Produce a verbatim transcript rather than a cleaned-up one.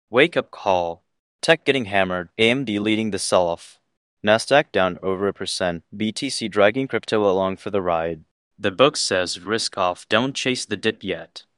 Wake up call. Tech getting hammered. A M D leading the sell-off. Nasdaq down over a percent. B T C dragging crypto along for the ride. The book says risk off, don't chase the dip yet.